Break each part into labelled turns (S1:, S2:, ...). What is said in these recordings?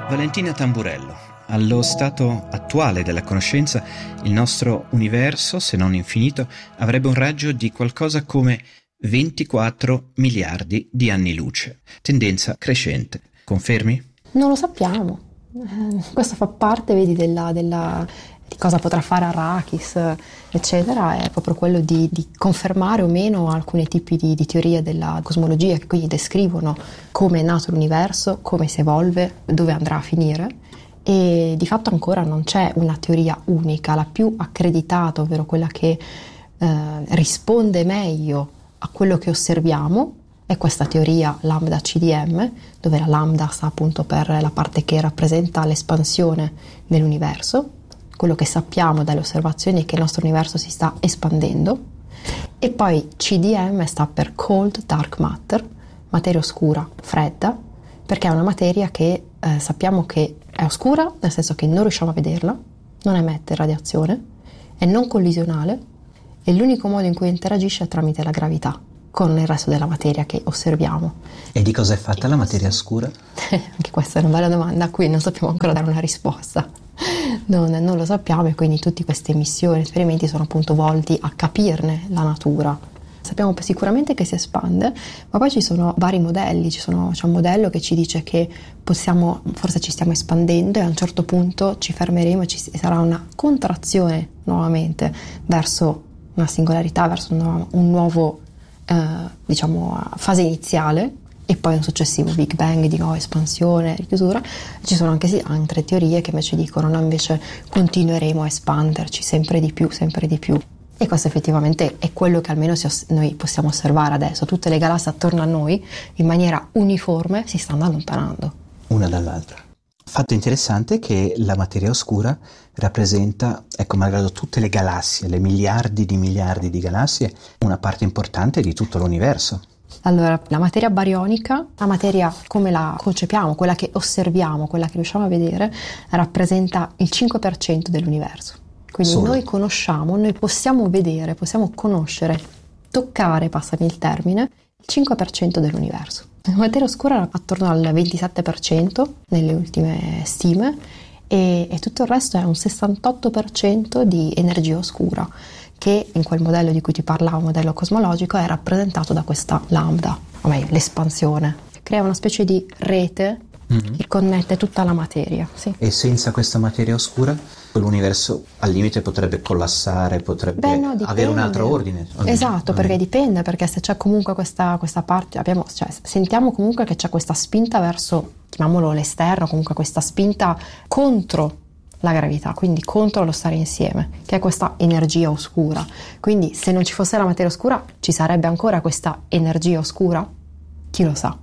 S1: Valentina Tamburello. Allo stato attuale della conoscenza, il nostro universo, se non infinito, avrebbe un raggio di qualcosa come 24 miliardi di anni luce. Tendenza crescente. Confermi?
S2: Non lo sappiamo. Questo fa parte, vedi, di cosa potrà fare Arrakis, eccetera, è proprio quello di confermare o meno alcuni tipi di teorie della cosmologia che quindi descrivono come è nato l'universo, come si evolve, dove andrà a finire. E di fatto ancora non c'è una teoria unica, la più accreditata, ovvero quella che risponde meglio a quello che osserviamo, è questa teoria lambda CDM, dove la lambda sta appunto per la parte che rappresenta l'espansione dell'universo. Quello che sappiamo dalle osservazioni è che il nostro universo si sta espandendo. E poi CDM sta per Cold Dark Matter, materia oscura, fredda, perché è una materia che sappiamo che è oscura, nel senso che non riusciamo a vederla, non emette radiazione, è non collisionale e l'unico modo in cui interagisce è tramite la gravità con il resto della materia che osserviamo.
S1: E di cosa è fatta la materia oscura?
S2: Anche questa è una bella domanda a cui non sappiamo ancora dare una risposta. Non lo sappiamo e quindi tutte queste missioni, esperimenti sono appunto volti a capirne la natura. Sappiamo sicuramente che si espande, ma poi ci sono vari modelli, c'è un modello che ci dice che forse ci stiamo espandendo e a un certo punto ci fermeremo e ci sarà una contrazione nuovamente verso una singolarità, verso un nuovo fase iniziale e poi un successivo Big Bang di nuova espansione, richiusura. Ci sono anche altre teorie che invece dicono no, invece continueremo a espanderci sempre di più. E questo effettivamente è quello che almeno noi possiamo osservare adesso. Tutte le galassie attorno a noi in maniera uniforme si stanno allontanando
S1: una dall'altra. Fatto interessante che la materia oscura rappresenta, malgrado tutte le galassie, le miliardi di galassie, una parte importante di tutto l'universo.
S2: Allora, la materia barionica, la materia come la concepiamo, quella che osserviamo, quella che riusciamo a vedere, rappresenta il 5% dell'universo. Quindi
S1: Solo.
S2: Noi conosciamo, noi possiamo vedere, possiamo conoscere, toccare, passami il termine, il 5% dell'universo. La materia oscura è attorno al 27% nelle ultime stime e tutto il resto è un 68% di energia oscura che in quel modello di cui ti parlavo, modello cosmologico, è rappresentato da questa lambda, o meglio l'espansione. Crea una specie di rete che connette tutta la materia. Sì.
S1: E senza questa materia oscura l'universo al limite potrebbe collassare, avere un altro ordine.
S2: Esatto, perché dipende, perché se c'è comunque questa parte, sentiamo comunque che c'è questa spinta verso, chiamiamolo l'esterno, comunque questa spinta contro la gravità, quindi contro lo stare insieme, che è questa energia oscura. Quindi se non ci fosse la materia oscura, ci sarebbe ancora questa energia oscura? Chi lo sa?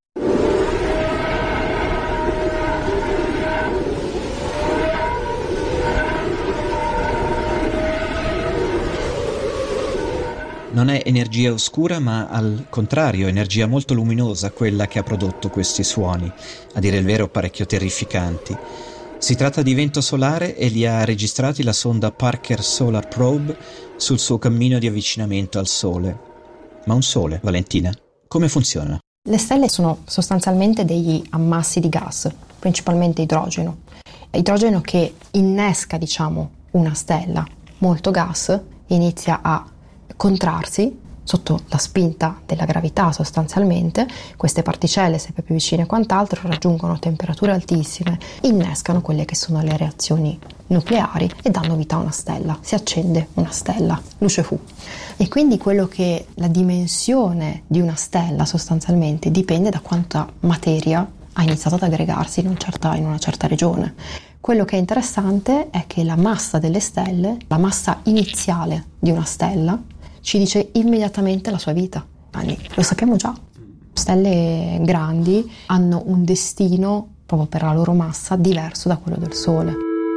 S1: Non è energia oscura, ma al contrario, energia molto luminosa quella che ha prodotto questi suoni, a dire il vero parecchio terrificanti. Si tratta di vento solare e li ha registrati la sonda Parker Solar Probe sul suo cammino di avvicinamento al Sole. Ma un Sole, Valentina, come funziona?
S2: Le stelle sono sostanzialmente degli ammassi di gas, principalmente idrogeno. Idrogeno che innesca, una stella, molto gas, inizia a contrarsi sotto la spinta della gravità sostanzialmente, queste particelle sempre più vicine e quant'altro raggiungono temperature altissime, innescano quelle che sono le reazioni nucleari e danno vita a una stella, si accende una stella, luce fu. E quindi la dimensione di una stella sostanzialmente dipende da quanta materia ha iniziato ad aggregarsi in una certa regione. Quello che è interessante è che la massa delle stelle, la massa iniziale di una stella, ci dice immediatamente la sua vita. Lo sappiamo già. Stelle grandi hanno un destino, proprio per la loro massa, diverso da quello del Sole.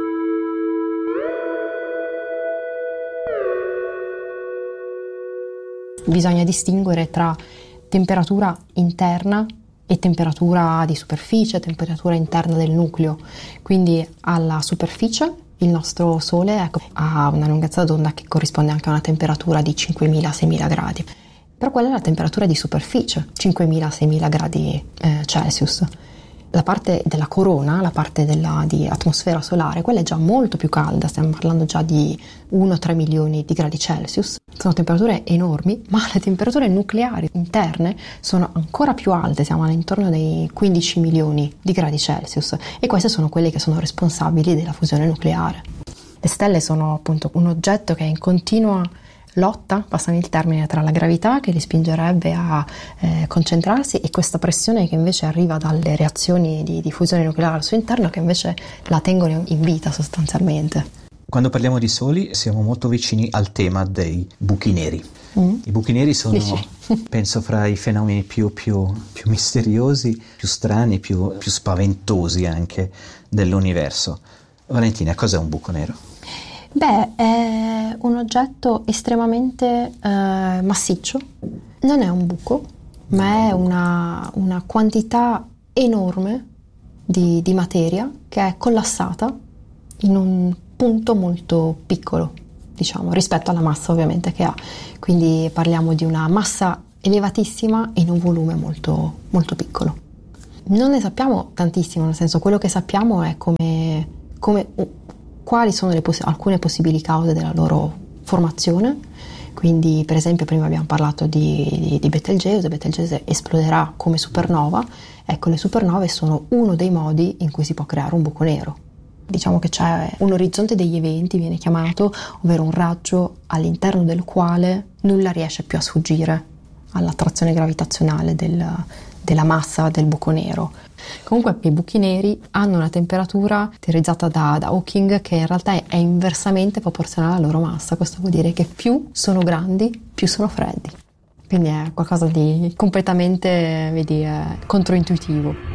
S2: Bisogna distinguere tra temperatura interna e temperatura di superficie, temperatura interna del nucleo. Quindi alla superficie il nostro Sole ha una lunghezza d'onda che corrisponde anche a una temperatura di 5.000-6.000 gradi. Però quella è la temperatura di superficie, 5.000-6.000 gradi Celsius. la parte della corona, la parte di atmosfera solare, quella è già molto più calda, stiamo parlando già di 1-3 milioni di gradi Celsius. Sono temperature enormi, ma le temperature nucleari interne sono ancora più alte, siamo all'intorno dei 15 milioni di gradi Celsius, e queste sono quelle che sono responsabili della fusione nucleare. Le stelle sono appunto un oggetto che è in continua lotta, passami il termine, tra la gravità che li spingerebbe a concentrarsi e questa pressione che invece arriva dalle reazioni di fusione nucleare al suo interno, che invece la tengono in vita sostanzialmente.
S1: Quando parliamo di soli siamo molto vicini al tema dei buchi neri. I buchi neri sono, penso, fra i fenomeni più misteriosi, più strani, più spaventosi anche dell'universo. Valentina, cos'è un buco nero?
S2: Beh, è un oggetto estremamente massiccio, non è un buco, ma è una quantità enorme di materia che è collassata in un punto molto piccolo, diciamo, rispetto alla massa ovviamente che ha. Quindi parliamo di una massa elevatissima in un volume molto, molto piccolo. Non ne sappiamo tantissimo, nel senso, quello che sappiamo è quali sono alcune possibili cause della loro formazione. Quindi, per esempio, prima abbiamo parlato di Betelgeuse. Betelgeuse esploderà come supernova. Ecco, le supernove sono uno dei modi in cui si può creare un buco nero. Diciamo che c'è un orizzonte degli eventi, viene chiamato, ovvero un raggio all'interno del quale nulla riesce più a sfuggire all'attrazione gravitazionale della massa del buco nero. Comunque i buchi neri hanno una temperatura teorizzata da Hawking che in realtà è inversamente proporzionale alla loro massa. Questo vuol dire che più sono grandi, più sono freddi. Quindi è qualcosa di completamente, controintuitivo.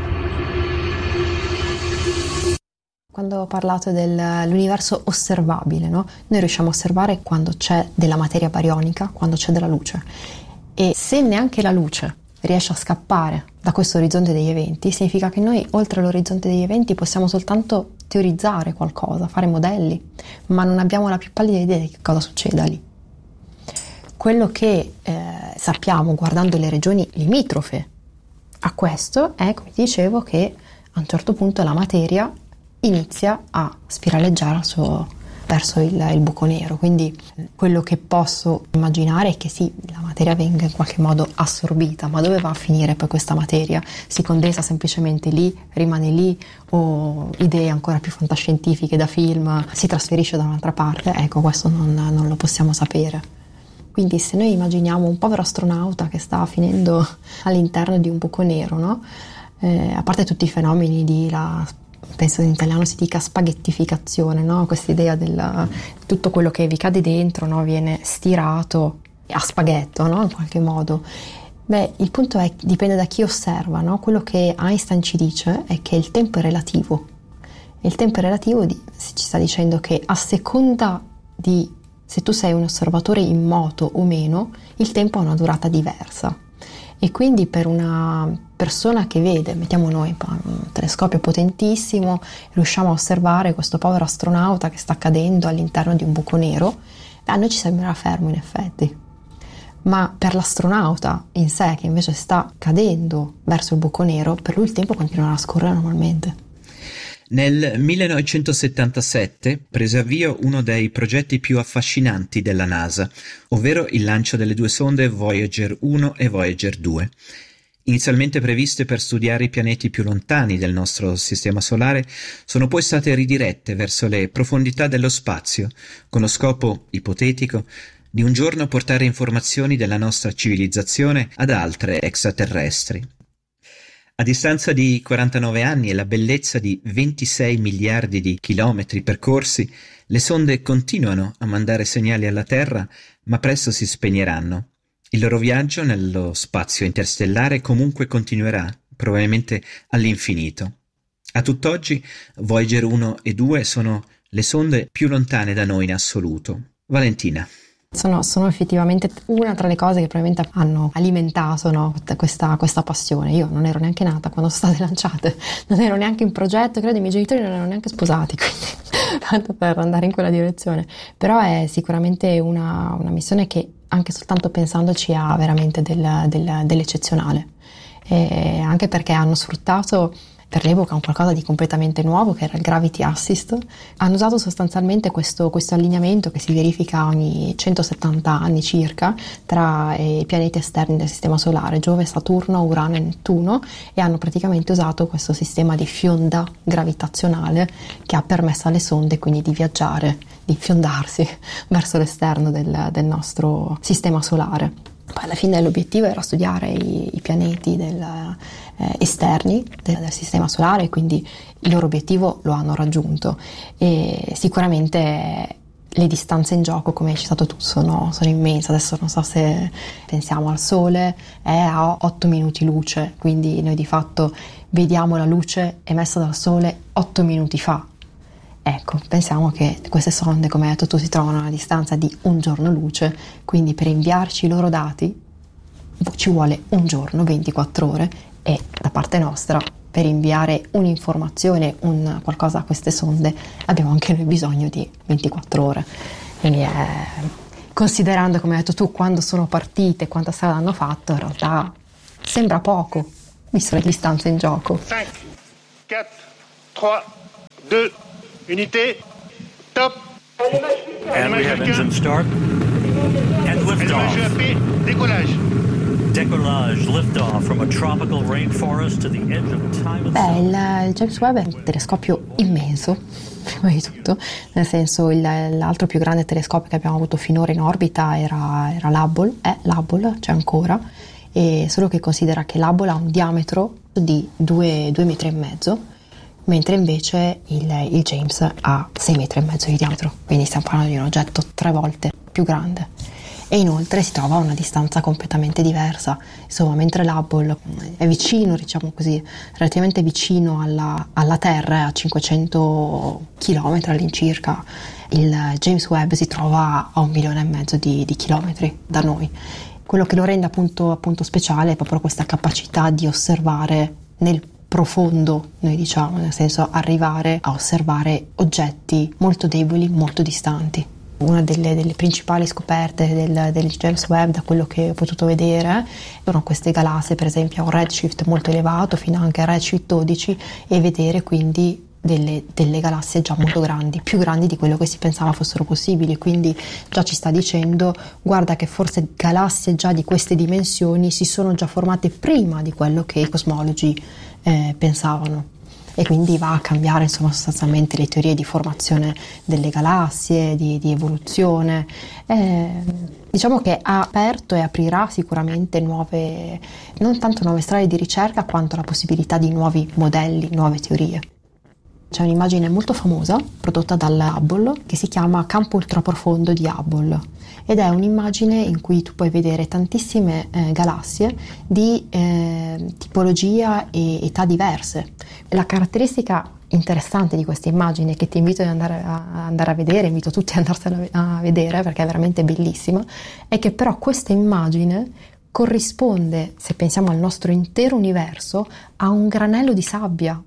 S2: Quando ho parlato dell'universo osservabile, no? Noi riusciamo a osservare quando c'è della materia barionica, quando c'è della luce. E se neanche la luce riesce a scappare da questo orizzonte degli eventi, significa che noi oltre l'orizzonte degli eventi possiamo soltanto teorizzare qualcosa, fare modelli, ma non abbiamo la più pallida idea di che cosa succeda lì. Quello che sappiamo guardando le regioni limitrofe a questo è, come ti dicevo, che a un certo punto la materia inizia a spiraleggiare verso il buco nero. Quindi quello che posso immaginare è che sì, la materia venga in qualche modo assorbita, ma dove va a finire poi questa materia? Si condensa semplicemente lì, rimane lì, o idee ancora più fantascientifiche da film, si trasferisce da un'altra parte? Ecco, questo non lo possiamo sapere. Quindi se noi immaginiamo un povero astronauta che sta finendo all'interno di un buco nero, no? A parte tutti i fenomeni penso in italiano si dica spaghettificazione, no? Questa idea tutto quello che vi cade dentro, no? Viene stirato a spaghetto, no? In qualche modo. Beh, il punto è che dipende da chi osserva, no? Quello che Einstein ci dice è che il tempo è relativo. E il tempo è relativo ci sta dicendo che a seconda di se tu sei un osservatore in moto o meno, il tempo ha una durata diversa. E quindi per una persona che vede, mettiamo noi un telescopio potentissimo, riusciamo a osservare questo povero astronauta che sta cadendo all'interno di un buco nero, a noi ci sembrerà fermo in effetti. Ma per l'astronauta in sé, che invece sta cadendo verso il buco nero, per lui il tempo continuerà a scorrere normalmente.
S1: Nel 1977 prese avvio uno dei progetti più affascinanti della NASA, ovvero il lancio delle due sonde Voyager 1 e Voyager 2. Inizialmente previste per studiare i pianeti più lontani del nostro sistema solare, sono poi state ridirette verso le profondità dello spazio, con lo scopo ipotetico di un giorno portare informazioni della nostra civilizzazione ad altre extraterrestri. A distanza di 49 anni e la bellezza di 26 miliardi di chilometri percorsi, le sonde continuano a mandare segnali alla Terra, ma presto si spegneranno. Il loro viaggio nello spazio interstellare comunque continuerà, probabilmente all'infinito. A tutt'oggi, Voyager 1 e 2 sono le sonde più lontane da noi in assoluto. Valentina.
S2: Sono effettivamente una tra le cose che probabilmente hanno alimentato, no, questa passione. Io non ero neanche nata quando sono state lanciate, non ero neanche in progetto, credo i miei genitori non erano neanche sposati, quindi tanto per andare in quella direzione. Però è sicuramente una missione che anche soltanto pensandoci ha veramente dell'eccezionale. E anche perché hanno sfruttato per l'epoca un qualcosa di completamente nuovo, che era il Gravity Assist. Hanno usato sostanzialmente questo allineamento che si verifica ogni 170 anni circa tra i pianeti esterni del Sistema Solare, Giove, Saturno, Urano e Nettuno, e hanno praticamente usato questo sistema di fionda gravitazionale che ha permesso alle sonde quindi di viaggiare, di fiondarsi verso l'esterno del nostro Sistema Solare. Poi alla fine l'obiettivo era studiare i pianeti esterni del Sistema Solare, quindi il loro obiettivo lo hanno raggiunto, e sicuramente le distanze in gioco, come hai citato tu, sono immense. Adesso non so se pensiamo al Sole, è a 8 minuti luce, quindi noi di fatto vediamo la luce emessa dal Sole 8 minuti fa. Ecco, pensiamo che queste sonde, come hai detto tu, si trovano a una distanza di un giorno luce, quindi per inviarci i loro dati ci vuole un giorno, 24 ore, e da parte nostra per inviare un'informazione, qualcosa a queste sonde abbiamo anche noi bisogno di 24 ore. Quindi considerando, come hai detto tu, quando sono partite, quanta strada hanno fatto, in realtà sembra poco, visto le distanze in gioco.
S3: 5, 4, 3, 2, unité, top.
S4: And we have engine start and liftoff.
S3: Décollage.
S4: Decollage, liftoff from a tropical rainforest to the edge of time.
S2: Il James Webb è un telescopio immenso, prima di tutto, nel senso l'altro più grande telescopio che abbiamo avuto finora in orbita era l'Hubble, c'è ancora, e solo che considera che l'Hubble ha un diametro di 2,5 metri, mentre invece il James ha 6,5 metri di diametro, quindi stiamo parlando di un oggetto 3 volte più grande, e inoltre si trova a una distanza completamente diversa. Insomma, mentre l'Hubble è vicino, diciamo così, relativamente vicino alla Terra, a 500 km all'incirca, il James Webb si trova a 1,5 milioni di chilometri da noi. Quello che lo rende appunto speciale è proprio questa capacità di osservare nel profondo, noi diciamo, nel senso arrivare a osservare oggetti molto deboli, molto distanti. Una delle principali scoperte del James Webb, da quello che ho potuto vedere, sono queste galassie, per esempio a un redshift molto elevato, fino anche a redshift 12, e vedere quindi delle galassie già molto grandi, più grandi di quello che si pensava fossero possibili. Quindi già ci sta dicendo: guarda che forse galassie già di queste dimensioni si sono già formate prima di quello che i cosmologi pensavano, e quindi va a cambiare, insomma, sostanzialmente le teorie di formazione delle galassie, di evoluzione. Diciamo che ha aperto e aprirà sicuramente non tanto nuove strade di ricerca quanto la possibilità di nuovi modelli, nuove teorie. C'è un'immagine molto famosa prodotta dall'Hubble che si chiama Campo ultraprofondo di Hubble, ed è un'immagine in cui tu puoi vedere tantissime galassie di tipologia e età diverse. La caratteristica interessante di questa immagine, che ti invito ad andare a vedere, invito tutti ad andarsela a vedere perché è veramente bellissima, è che però questa immagine corrisponde, se pensiamo al nostro intero universo, a un granello di sabbia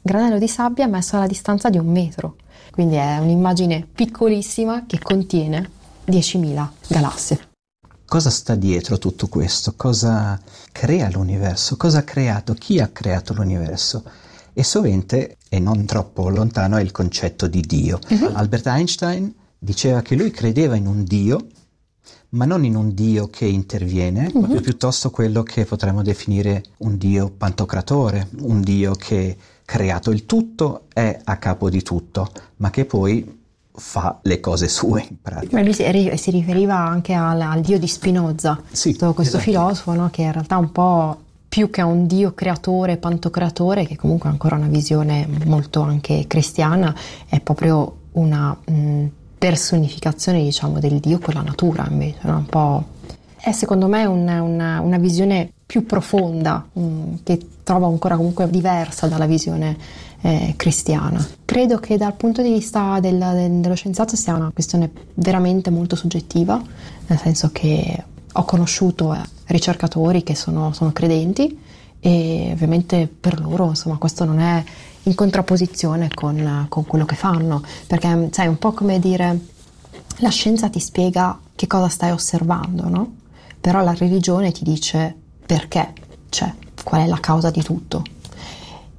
S2: messo alla distanza di 1 metro. Quindi è un'immagine piccolissima che contiene 10.000 galassie.
S1: Cosa sta dietro tutto questo? Cosa crea l'universo? Cosa ha creato? Chi ha creato l'universo? E sovente, e non troppo lontano, è il concetto di Dio. Albert Einstein diceva che lui credeva in un Dio, ma non in un Dio che interviene, ma piuttosto quello che potremmo definire un Dio pantocratore, un Dio che creato il tutto, è a capo di tutto, ma che poi fa le cose sue in pratica.
S2: Lui si riferiva anche al Dio di Spinoza,
S1: sì,
S2: questo
S1: esatto.
S2: filosofo, no, che in realtà un po' più che a un Dio creatore, pantocreatore, che comunque è ancora una visione molto anche cristiana, è proprio una personificazione, diciamo, del Dio con la natura, invece, no? Un po'. È secondo me una visione più profonda, che trovo ancora comunque diversa dalla visione cristiana. Credo che dal punto di vista dello scienziato sia una questione veramente molto soggettiva, nel senso che ho conosciuto ricercatori che sono credenti, e ovviamente per loro, insomma, questo non è in contrapposizione con quello che fanno, perché sai, è un po' come dire: la scienza ti spiega che cosa stai osservando, no? Però la religione ti dice perché c'è, qual è la causa di tutto.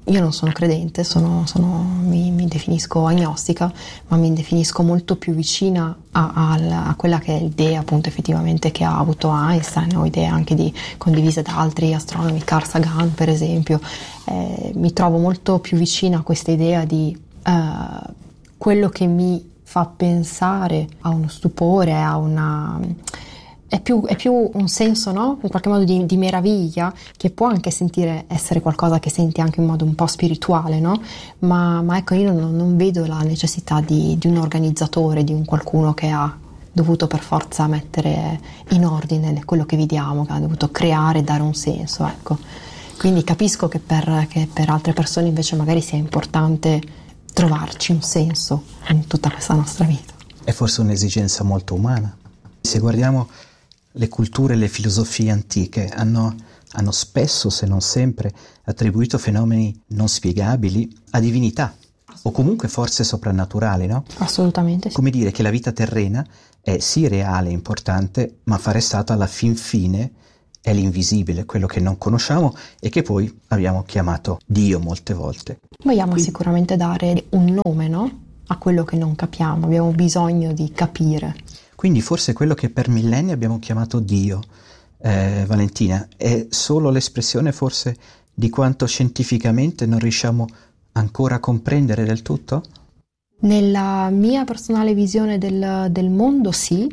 S2: Io non sono credente, mi definisco agnostica, ma mi definisco molto più vicina a quella che è l'idea appunto effettivamente che ha avuto Einstein, o idee anche condivise da altri astronomi, Carl Sagan per esempio. Mi trovo molto più vicina a questa idea di quello che mi fa pensare a uno stupore, a una... È più un senso, no? In qualche modo di meraviglia, che può anche essere qualcosa che senti anche in modo un po' spirituale, no? Ma ecco, io non vedo la necessità di un organizzatore, di un qualcuno che ha dovuto per forza mettere in ordine quello che vediamo, che ha dovuto creare e dare un senso, ecco. Quindi capisco che per altre persone invece magari sia importante trovarci un senso in tutta questa nostra vita.
S1: È forse un'esigenza molto umana. Se guardiamo le culture e le filosofie antiche hanno spesso, se non sempre, attribuito fenomeni non spiegabili a divinità o comunque forze soprannaturali, no?
S2: Assolutamente sì.
S1: Come dire che la vita terrena è sì reale e importante, ma fa restato alla fin fine è l'invisibile, quello che non conosciamo e che poi abbiamo chiamato Dio molte volte.
S2: Vogliamo sicuramente dare un nome, no? A quello che non capiamo, abbiamo bisogno di capire.
S1: Quindi forse quello che per millenni abbiamo chiamato Dio, Valentina, è solo l'espressione forse di quanto scientificamente non riusciamo ancora a comprendere del tutto?
S2: Nella mia personale visione del mondo sì,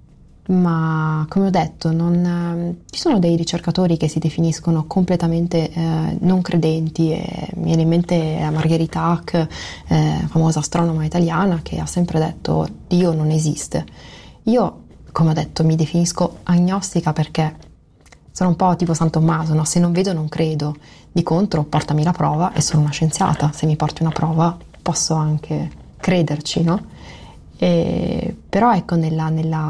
S2: ma come ho detto ci sono dei ricercatori che si definiscono completamente non credenti, e mi viene in mente Margherita Hack, famosa astronoma italiana, che ha sempre detto Dio non esiste. Io, come ho detto, mi definisco agnostica perché sono un po' tipo San Tommaso, no? Se non vedo non credo, di contro portami la prova e sono una scienziata, se mi porti una prova posso anche crederci, no? Però ecco, nella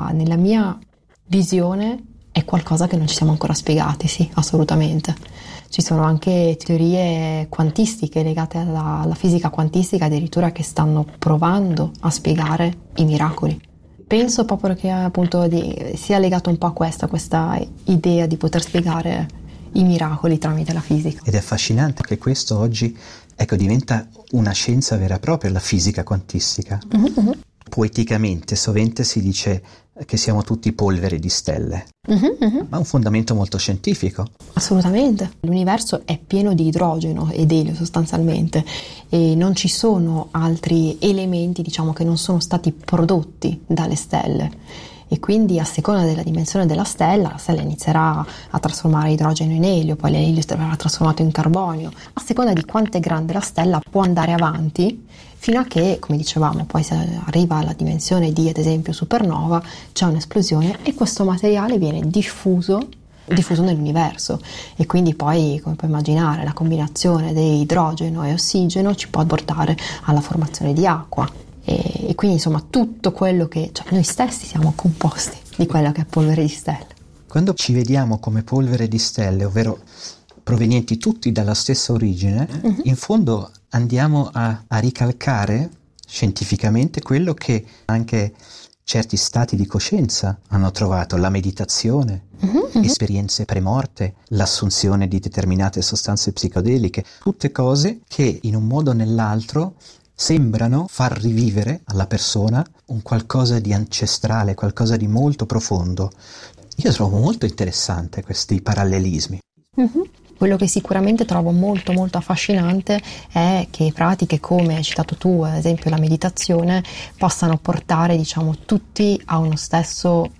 S2: mia visione è qualcosa che non ci siamo ancora spiegati, sì, assolutamente. Ci sono anche teorie quantistiche legate alla fisica quantistica addirittura che stanno provando a spiegare i miracoli. Penso proprio che appunto sia legato un po' a questa idea di poter spiegare i miracoli tramite la fisica.
S1: Ed è affascinante che questo oggi, ecco, diventa una scienza vera e propria, la fisica quantistica. Mm-hmm. Poeticamente sovente si dice che siamo tutti polvere di stelle, ma ha un fondamento molto scientifico.
S2: Assolutamente. L'universo è pieno di idrogeno ed elio sostanzialmente, e non ci sono altri elementi, diciamo, che non sono stati prodotti dalle stelle, e quindi a seconda della dimensione della stella, la stella inizierà a trasformare idrogeno in elio, poi l'elio verrà trasformato in carbonio. A seconda di quanto è grande la stella può andare avanti fino a che, come dicevamo, poi se arriva alla dimensione di, ad esempio, supernova, c'è un'esplosione e questo materiale viene diffuso nell'universo, e quindi poi, come puoi immaginare, la combinazione di idrogeno e ossigeno ci può portare alla formazione di acqua, e quindi insomma tutto quello che, cioè, noi stessi siamo composti di quella che è polvere di stelle.
S1: Quando ci vediamo come polvere di stelle, ovvero provenienti tutti dalla stessa origine, in fondo andiamo a ricalcare scientificamente quello che anche certi stati di coscienza hanno trovato: la meditazione, esperienze premorte, l'assunzione di determinate sostanze psicodeliche, tutte cose che in un modo o nell'altro sembrano far rivivere alla persona un qualcosa di ancestrale, qualcosa di molto profondo. Io trovo molto interessante questi parallelismi.
S2: Quello che sicuramente trovo molto molto affascinante è che pratiche come hai citato tu, ad esempio la meditazione, possano portare, diciamo, tutti a uno stesso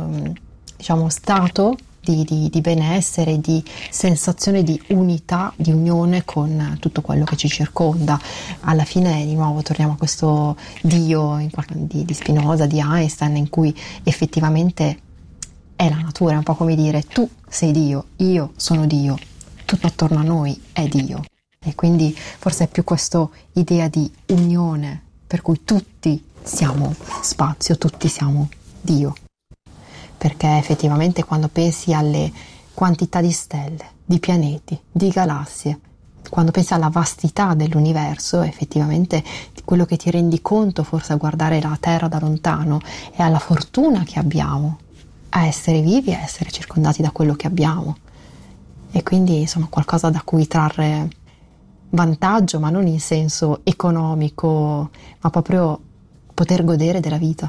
S2: stato di benessere, di sensazione di unità, di unione con tutto quello che ci circonda. Alla fine, di nuovo, torniamo a questo Dio di Spinoza, di Einstein, in cui effettivamente è la natura, è un po' come dire: tu sei Dio, io sono Dio, tutto attorno a noi è Dio. E quindi forse è più questa idea di unione, per cui tutti siamo spazio, tutti siamo Dio. Perché effettivamente quando pensi alle quantità di stelle, di pianeti, di galassie, quando pensi alla vastità dell'universo, effettivamente quello che ti rendi conto forse a guardare la Terra da lontano è alla fortuna che abbiamo a essere vivi e a essere circondati da quello che abbiamo. E quindi insomma qualcosa da cui trarre vantaggio, ma non in senso economico, ma proprio poter godere della vita.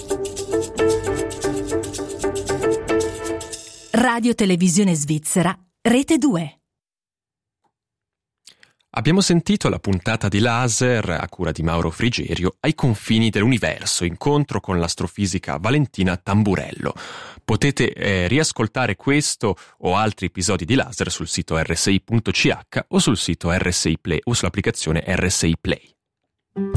S5: Radio Televisione Svizzera, Rete 2.
S6: Abbiamo sentito la puntata di Laser a cura di Mauro Frigerio, Ai confini dell'universo, incontro con l'astrofisica Valentina Tamburello. Potete riascoltare questo o altri episodi di Laser sul sito rsi.ch o sul sito RSI Play o sull'applicazione RSI Play.